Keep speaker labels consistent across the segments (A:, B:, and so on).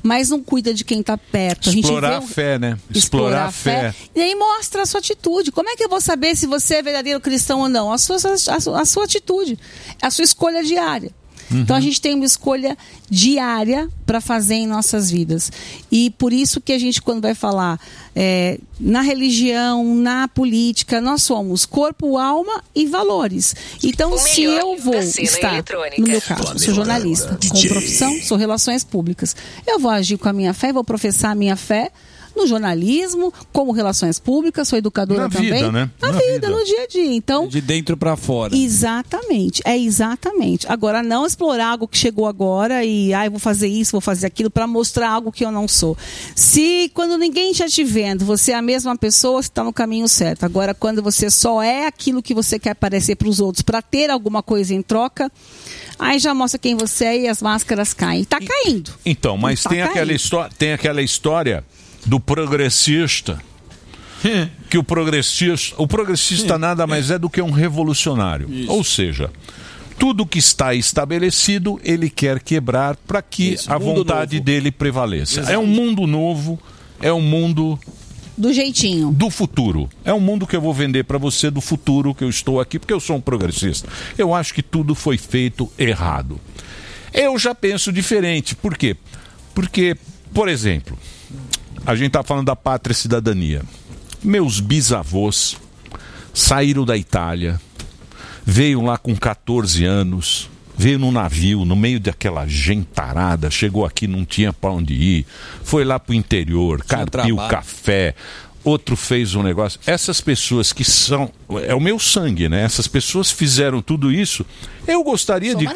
A: mas não cuida de quem está perto.
B: Explorar a fé, né? Explorar a fé.
A: E aí mostra a sua atitude. Como é que eu vou saber se você é verdadeiro cristão ou não? A sua atitude, a sua escolha diária. Então a gente tem uma escolha diária para fazer em nossas vidas. E por isso que a gente, quando vai falar na religião, na política, nós somos corpo, alma e valores. Então, se eu vou estar, no meu caso, sou jornalista, com profissão, sou relações públicas, eu vou agir com a minha fé, vou professar a minha fé no jornalismo, como relações públicas, sou educadora
B: na
A: também.
B: Vida, né?
A: Na vida, no dia a dia. Então,
C: de dentro para fora.
A: Exatamente, exatamente. Agora, não explorar algo que chegou agora e eu vou fazer isso, vou fazer aquilo para mostrar algo que eu não sou. Se quando ninguém está te vendo, você é a mesma pessoa, você está no caminho certo. Agora, quando você só é aquilo que você quer parecer para os outros, para ter alguma coisa em troca, aí já mostra quem você é e as máscaras caem. Está caindo.
B: Então, mas tem aquela história do progressista, que o progressista nada mais é do que um revolucionário. Isso. Ou seja, tudo que está estabelecido, ele quer quebrar para que a vontade dele prevaleça. Exato. É um mundo novo, é um mundo
A: do jeitinho.
B: Do futuro. É um mundo que eu vou vender para você do futuro, que eu estou aqui, porque eu sou um progressista. Eu acho que tudo foi feito errado. Eu já penso diferente. Por quê? Porque, por exemplo, a gente está falando da pátria e cidadania. Meus bisavós saíram da Itália, veio lá com 14 anos, veio num navio, no meio daquela gentarada, chegou aqui, não tinha para onde ir, foi lá para o interior, carpiu café, outro fez um negócio. Essas pessoas que são... É o meu sangue, né? Essas pessoas fizeram tudo isso. Eu gostaria de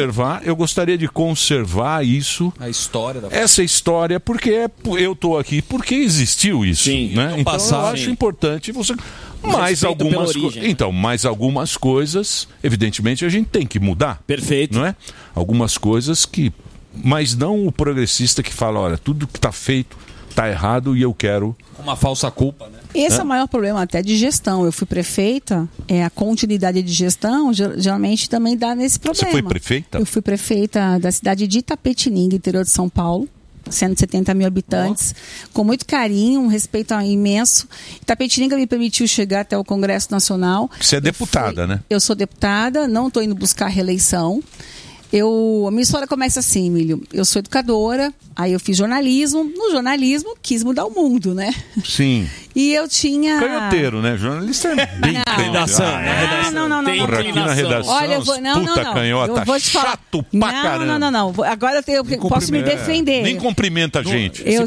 B: conservar isso.
C: A história da...
B: Essa história, porque eu estou aqui, porque existiu isso. Sim, né? Então eu acho importante você... Mais algumas coisas, evidentemente, a gente tem que mudar.
C: Perfeito.
B: Não é? Algumas coisas que... Mas não o progressista que fala, olha, tudo que está feito está errado e eu quero...
C: Uma falsa culpa, né?
A: Esse é o maior problema até de gestão. Eu fui prefeita, a continuidade de gestão geralmente também dá nesse problema.
B: Você foi prefeita?
A: Eu fui prefeita da cidade de Itapetininga, interior de São Paulo. 170 mil habitantes, com muito carinho, um respeito imenso. Itapetininga me permitiu chegar até o Congresso Nacional.
B: Você é deputada, né?
A: Eu sou deputada, não estou indo buscar reeleição. A minha história começa assim, Emílio. Eu sou educadora, aí eu fiz jornalismo. No jornalismo, quis mudar o mundo, né?
B: Sim.
A: E eu tinha...
B: Canhoteiro, né? Jornalista é bem
C: redação.
A: Não.
B: Porra, aqui na redação,
A: olha, puta
B: canhota,
A: eu vou te falar.
B: Chato pra caramba.
A: Não. Agora eu posso me defender.
B: Nem cumprimenta a gente.
A: Eu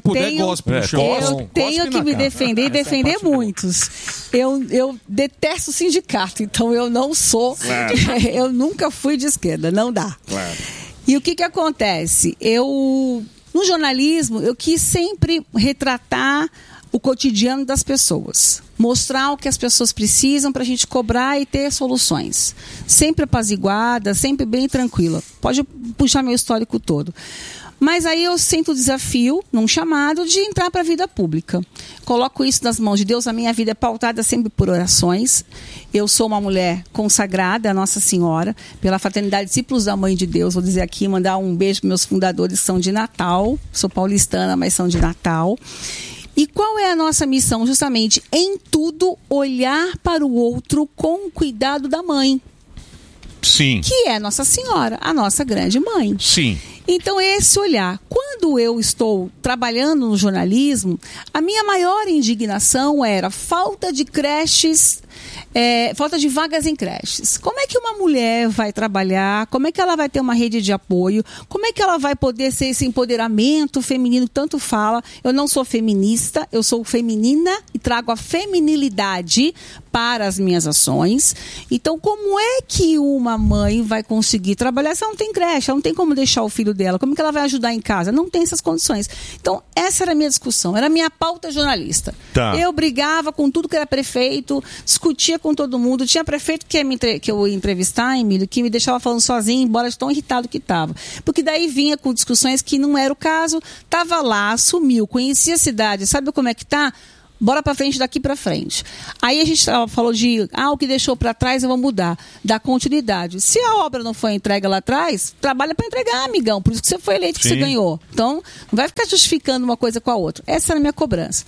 A: tenho que me defender e defender muitos. Eu detesto sindicato, então eu não sou... Claro. Eu nunca fui de esquerda, não dá. Claro. E o que acontece? No jornalismo, eu quis sempre retratar o cotidiano das pessoas. Mostrar o que as pessoas precisam para a gente cobrar e ter soluções. Sempre apaziguada, sempre bem tranquila. Pode puxar meu histórico todo. Mas aí eu sinto o desafio, num chamado, de entrar para a vida pública. Coloco isso nas mãos de Deus. A minha vida é pautada sempre por orações. Eu sou uma mulher consagrada a Nossa Senhora, pela Fraternidade Discípulos da Mãe de Deus. Vou dizer aqui, mandar um beijo para meus fundadores, que são de Natal. Sou paulistana, mas são de Natal. E qual é a nossa missão? Justamente, em tudo, olhar para o outro com o cuidado da mãe.
B: Sim.
A: Que é Nossa Senhora, a nossa grande mãe.
B: Sim.
A: Então, esse olhar. Quando eu estou trabalhando no jornalismo, a minha maior indignação era falta de creches, falta de vagas em creches. Como é que uma mulher vai trabalhar? Como é que ela vai ter uma rede de apoio? Como é que ela vai poder ser esse empoderamento feminino que tanto fala? Eu não sou feminista, eu sou feminina e trago a feminilidade para as minhas ações. Então, como é que uma mãe vai conseguir trabalhar se ela não tem creche? Ela não tem como deixar o filho dela. Como que ela vai ajudar em casa? Não tem essas condições. Então, essa era a minha discussão. Era a minha pauta jornalista.
B: Tá.
A: Eu brigava com tudo que era prefeito, discutia com todo mundo. Tinha prefeito que eu ia entrevistar, Emílio, que me deixava falando sozinho, embora de tão irritado que estava. Porque daí vinha com discussões que não era o caso. Estava lá, sumiu, conhecia a cidade. Sabe como é que tá? bora para frente, daqui para frente. Aí a gente falou de, o que deixou para trás eu vou mudar, dar continuidade. Se a obra não foi entregue lá atrás, trabalha para entregar, amigão, por isso que você foi eleito, que você ganhou. Então, não vai ficar justificando uma coisa com a outra. Essa era a minha cobrança.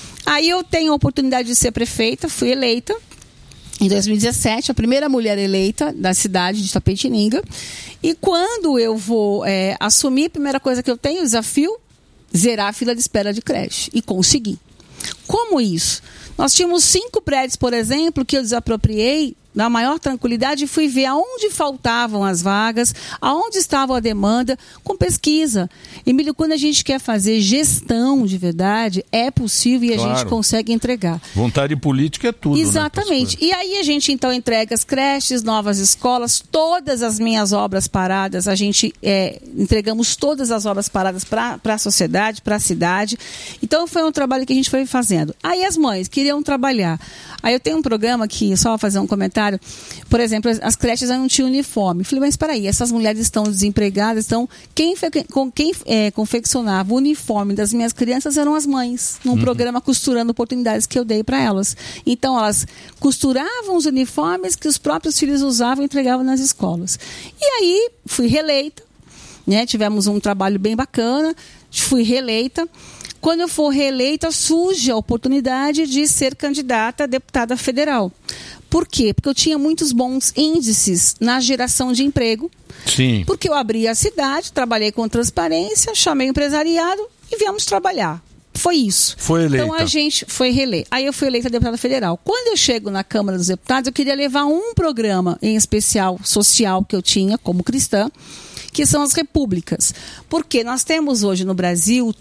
A: Aí eu tenho a oportunidade de ser prefeita, fui eleita em 2017, a primeira mulher eleita da cidade de Itapetininga. E quando eu vou assumir, a primeira coisa que eu tenho, o desafio, zerar a fila de espera de creche. E consegui. Como isso? Nós tínhamos 5 prédios, por exemplo, que eu desapropriei na maior tranquilidade e fui ver aonde faltavam as vagas, aonde estava a demanda, com pesquisa. Emílio, quando a gente quer fazer gestão de verdade, é possível e a gente consegue entregar.
B: Vontade política é tudo.
A: Exatamente. Né, e aí a gente então entrega as creches, novas escolas, todas as minhas obras paradas, a gente entregamos todas as obras paradas para a sociedade, para a cidade. Então foi um trabalho que a gente foi fazendo. Aí as mães queriam trabalhar. Aí eu tenho um programa que, só fazer um comentário, por exemplo, as creches não tinham uniforme. Eu falei, mas espera aí, essas mulheres estão desempregadas, quem confeccionava o uniforme das minhas crianças eram as mães, num programa Costurando Oportunidades que eu dei para elas. Então elas costuravam os uniformes que os próprios filhos usavam e entregavam nas escolas. E aí fui reeleita, né? Tivemos um trabalho bem bacana, fui reeleita. Quando eu for reeleita, surge a oportunidade de ser candidata a deputada federal. Por quê? Porque eu tinha muitos bons índices na geração de emprego.
B: Sim.
A: Porque eu abri a cidade, trabalhei com transparência, chamei o empresariado e viemos trabalhar. Foi isso.
B: Foi eleita.
A: Então a gente foi reeleita. Aí eu fui eleita deputada federal. Quando eu chego na Câmara dos Deputados, eu queria levar um programa em especial social que eu tinha como cristã, que são as repúblicas. Porque nós temos hoje no Brasil,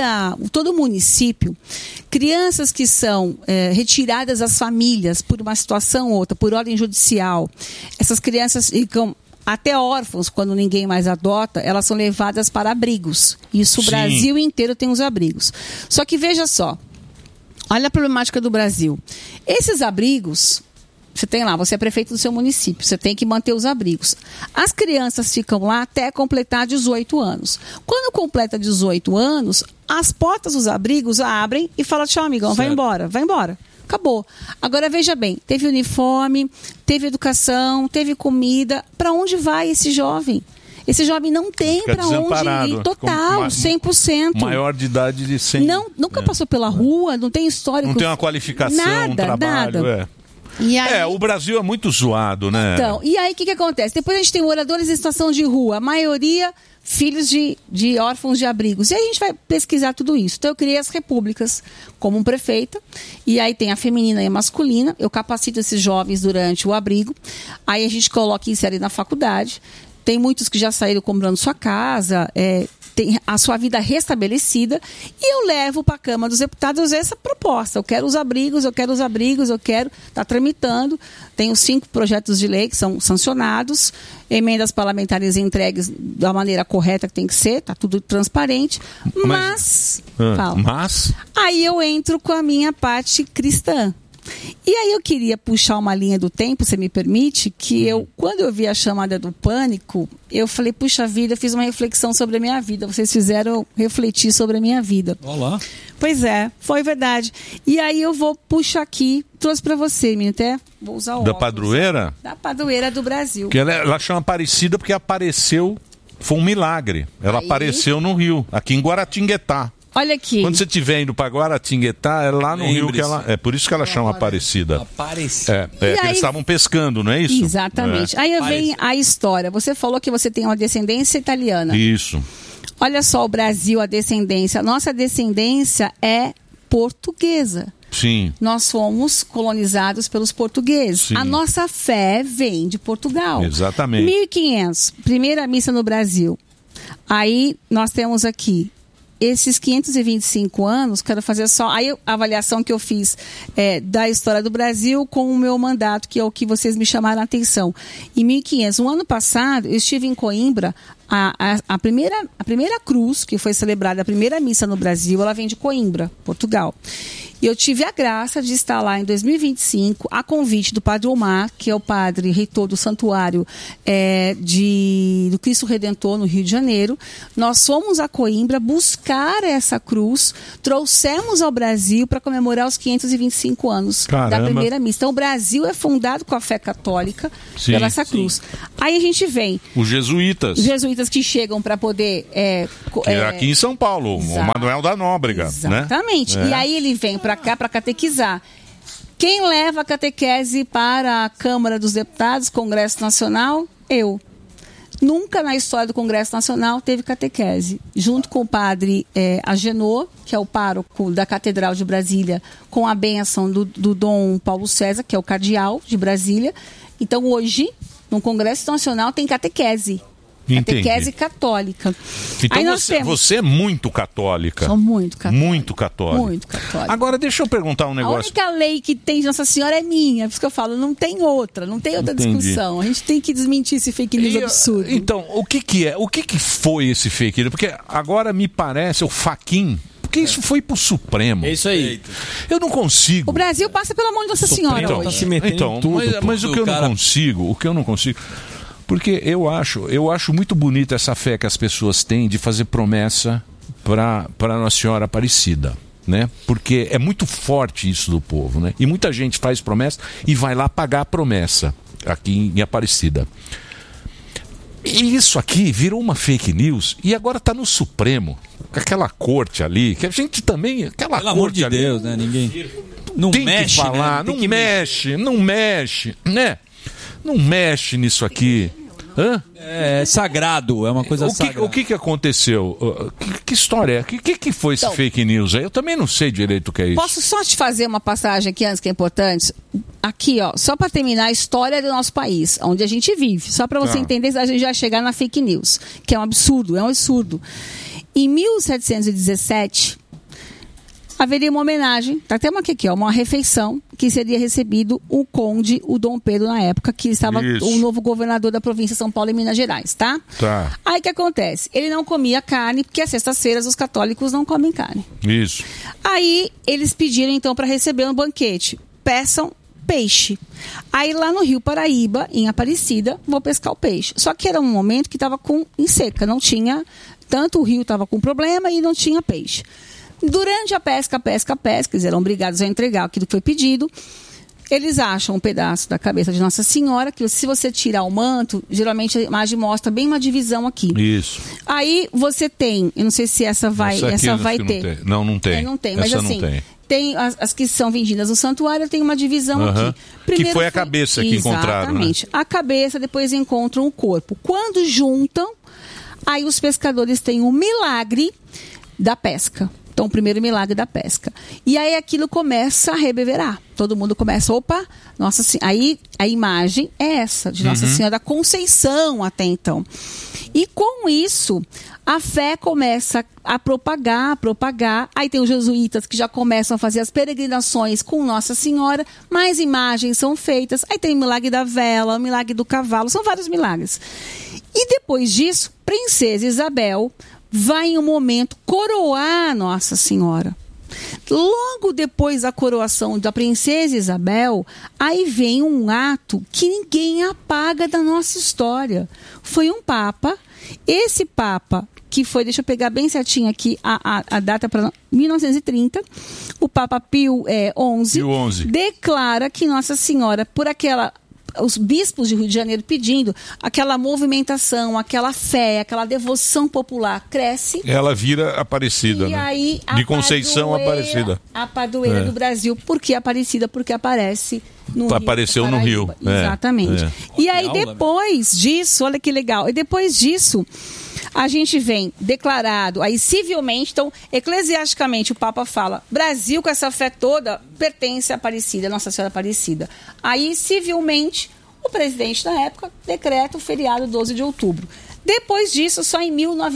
A: todo município, crianças que são retiradas das famílias por uma situação ou outra, por ordem judicial. Essas crianças ficam até órfãos, quando ninguém mais adota, elas são levadas para abrigos. Isso o Brasil inteiro tem os abrigos. Só que veja só, olha a problemática do Brasil. Esses abrigos, você tem lá, você é prefeito do seu município, você tem que manter os abrigos. As crianças ficam lá até completar 18 anos. Quando completa 18 anos, as portas dos abrigos abrem e fala, tchau, amigão, vai embora, vai embora. Acabou. Agora, veja bem, teve uniforme, teve educação, teve comida. Para onde vai esse jovem? Esse jovem não tem para onde ir, total, 100%.
B: Maior de idade de 100.
A: Nunca passou pela rua, não tem histórico.
B: Não tem uma qualificação, um trabalho.
A: Nada. E aí,
B: o Brasil é muito zoado, né?
A: Então, e aí o que acontece? Depois a gente tem moradores em situação de rua, a maioria filhos de órfãos de abrigos. E aí a gente vai pesquisar tudo isso. Então eu criei as repúblicas como prefeita, e aí tem a feminina e a masculina, eu capacito esses jovens durante o abrigo, aí a gente coloca e insere na faculdade. Tem muitos que já saíram comprando sua casa, tem a sua vida restabelecida, e eu levo para a Câmara dos Deputados essa proposta. Eu quero os abrigos, eu quero estar tramitando. Tenho 5 projetos de lei que são sancionados, emendas parlamentares entregues da maneira correta que tem que ser, está tudo transparente, mas aí eu entro com a minha parte cristã. E aí eu queria puxar uma linha do tempo, você me permite, que quando eu vi a chamada do pânico, eu falei, puxa vida, eu fiz uma reflexão sobre a minha vida. Vocês fizeram refletir sobre a minha vida.
C: Olá.
A: Pois é, foi verdade. E aí eu vou puxar aqui, trouxe para você, menino, até vou usar o óculos.
B: Da padroeira?
A: Da padroeira do Brasil.
B: Que ela chama Aparecida porque apareceu, foi um milagre. Ela apareceu no Rio, aqui em Guaratinguetá.
A: Olha aqui.
B: Quando você estiver indo para Guaratinguetá, é lá no Rio que ela... É por isso que ela chama Aparecida.
C: Aparecida.
B: Que eles estavam pescando, não é isso?
A: Exatamente. Aí vem a história. Você falou que você tem uma descendência italiana.
B: Isso.
A: Olha só o Brasil, a descendência. Nossa descendência é portuguesa.
B: Sim.
A: Nós fomos colonizados pelos portugueses. Sim. A nossa fé vem de Portugal.
B: Exatamente.
A: 1500, primeira missa no Brasil. Aí nós temos aqui esses 525 anos, quero fazer só a avaliação que eu fiz da história do Brasil com o meu mandato, que é o que vocês me chamaram a atenção. Em 1500, no ano passado, eu estive em Coimbra, a primeira cruz, que foi celebrada, a primeira missa no Brasil, ela vem de Coimbra, Portugal. E eu tive a graça de estar lá em 2025, a convite do Padre Omar, que é o padre reitor do Santuário do Cristo Redentor, no Rio de Janeiro. Nós fomos a Coimbra buscar essa cruz, trouxemos ao Brasil para comemorar os 525 anos da primeira missa. Então, o Brasil é fundado com a fé católica pela essa cruz. Aí a gente vem...
B: Os jesuítas.
A: Os jesuítas que chegam para poder...
B: aqui em São Paulo, o Manuel da Nóbrega.
A: Exatamente. Né? E aí ele vem para cá para catequizar. Quem leva a catequese para a Câmara dos Deputados, Congresso Nacional? Eu. Nunca na história do Congresso Nacional teve catequese. Junto com o padre Agenor, que é o pároco da Catedral de Brasília, com a bênção do Dom Paulo César, que é o cardeal de Brasília. Então, hoje, no Congresso Nacional, tem catequese.
B: Entendi.
A: Catequese católica.
B: Então você é muito católica.
A: Sou muito católica.
B: Muito católica.
A: Muito católica.
B: Agora, deixa eu perguntar um negócio.
A: A única lei que tem de Nossa Senhora é minha. Por isso que eu falo, não tem outra discussão. A gente tem que desmentir esse fake news absurdo.
B: Então, o que foi esse fake news? Porque agora me parece o Fachin. Porque isso foi pro Supremo.
C: É isso aí.
B: Eu não consigo.
A: O Brasil passa pela mão de Nossa Senhora.
C: Então, tá se metendo em tudo,
B: mas o que eu não consigo... Porque eu acho muito bonita essa fé que as pessoas têm de fazer promessa para Nossa Senhora Aparecida, né? Porque é muito forte isso do povo, né? E muita gente faz promessa e vai lá pagar a promessa aqui em Aparecida. E isso aqui virou uma fake news e agora está no Supremo, com aquela corte ali, que a gente também... Pelo
C: amor de Deus, né? Ninguém... Não
B: tem
C: mexe,
B: que falar,
C: né?
B: não mexe, né? Não mexe nisso aqui. Hã?
C: É sagrado, é uma coisa sagrada.
B: O que aconteceu? Que história é? O que foi esse fake news aí? Eu também não sei direito o que é isso.
A: Posso só te fazer uma passagem aqui antes que é importante? Aqui, ó, só para terminar a história do nosso país, onde a gente vive. Só para você entender, a gente já chegar na fake news, que é um absurdo, Em 1717... haveria uma homenagem, tá até aqui, ó, uma refeição que seria recebido o conde, o Dom Pedro na época, que estava o novo governador da província de São Paulo e Minas Gerais, tá? Aí o que acontece? Ele não comia carne, porque às sextas-feiras os católicos não comem carne.
B: Isso.
A: Aí eles pediram então para receber um banquete. Peçam peixe. Aí lá no Rio Paraíba, em Aparecida, vou pescar o peixe. Só que era um momento que estava em seca, não tinha, tanto o rio estava com problema e não tinha peixe. Durante a pesca, eles eram obrigados a entregar aquilo que foi pedido. Eles acham um pedaço da cabeça de Nossa Senhora, que se você tirar o manto, geralmente a imagem mostra bem uma divisão aqui.
B: Isso.
A: Aí você tem, eu não sei se essa vai ter.
B: Não tem.
A: Não tem, mas assim, tem as que são vendidas no santuário, tem uma divisão aqui.
B: Primeiro que foi a cabeça que encontraram.
A: Exatamente. Né? A cabeça, depois encontram o corpo. Quando juntam, aí os pescadores têm um milagre da pesca. Então, o primeiro milagre da pesca. E aí aquilo começa a reverberar. Todo mundo começa, aí a imagem é essa, de Nossa Senhora da Conceição até então. E com isso, a fé começa a propagar. Aí tem os jesuítas que já começam a fazer as peregrinações com Nossa Senhora, mais imagens são feitas. Aí tem o milagre da vela, o milagre do cavalo, são vários milagres. E depois disso, Princesa Isabel vai em um momento coroar Nossa Senhora. Logo depois da coroação da Princesa Isabel, aí vem um ato que ninguém apaga da nossa história. Foi um Papa, esse Papa que foi, deixa eu pegar bem certinho aqui a data para 1930, o Papa Pio XI declara que Nossa Senhora, os bispos de Rio de Janeiro pedindo, aquela movimentação, aquela fé, aquela devoção popular cresce.
B: Ela vira Aparecida,
A: e aí,
B: de Conceição Aparecida.
A: A padroeira do Brasil. Por que Aparecida? Porque aparece no Rio.
B: Apareceu no Rio.
A: Exatamente. E aí depois disso, olha que legal, e depois disso, a gente vem declarado, aí civilmente, então, eclesiasticamente, o Papa fala, Brasil com essa fé toda pertence a Aparecida, Nossa Senhora Aparecida. Aí, civilmente, o presidente da época decreta o feriado 12 de outubro. Depois disso, só em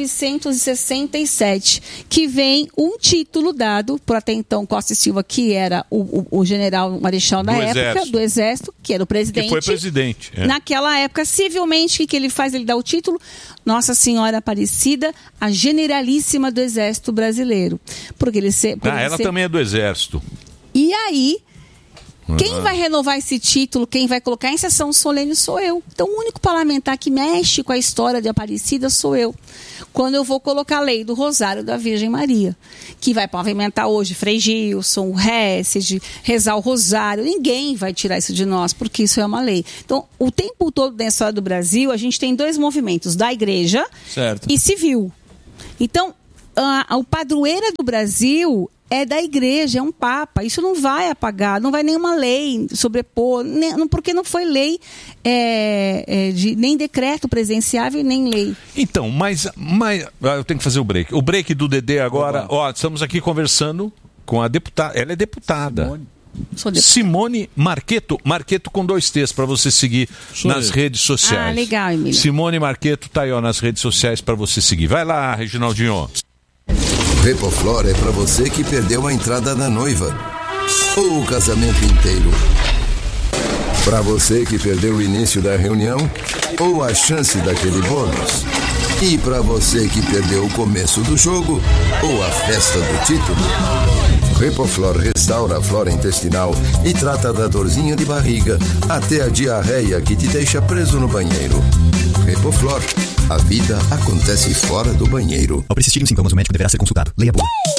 A: 1967, que vem um título dado por até então Costa e Silva, que era o general marechal da época, do Exército, que era o presidente.
B: Que foi presidente.
A: Naquela época, civilmente, o que ele faz? Ele dá o título Nossa Senhora Aparecida, a generalíssima do Exército Brasileiro. Porque ela
B: também é do Exército.
A: E aí, quem vai renovar esse título, quem vai colocar em sessão solene sou eu. Então, o único parlamentar que mexe com a história de Aparecida sou eu. Quando eu vou colocar a lei do Rosário da Virgem Maria, que vai pavimentar hoje Frei Gilson, o Hesed, rezar o Rosário. Ninguém vai tirar isso de nós, porque isso é uma lei. Então, o tempo todo na história do Brasil, a gente tem dois movimentos, da igreja e civil. Então, o padroeira do Brasil é da igreja, é um papa. Isso não vai apagar, não vai nenhuma lei sobrepor, porque não foi lei, nem decreto presidenciável, nem lei.
B: Então, mas eu tenho que fazer o break. O break do Dedê agora, estamos aqui conversando com a deputada, ela é deputada. Simone Marqueto com 2 T's para você seguir nas redes sociais.
A: Legal, Emílio.
B: Simone Marqueto tá aí nas redes sociais para você seguir. Vai lá, Reginaldinho.
D: Repoflor é para você que perdeu a entrada da noiva ou o casamento inteiro. Para você que perdeu o início da reunião ou a chance daquele bônus. E para você que perdeu o começo do jogo ou a festa do título. Repoflor restaura a flora intestinal e trata da dorzinha de barriga até a diarreia que te deixa preso no banheiro. Repoflor, a vida acontece fora do banheiro.
E: Ao persistirem os sintomas, o médico deverá ser consultado. Leia a bula.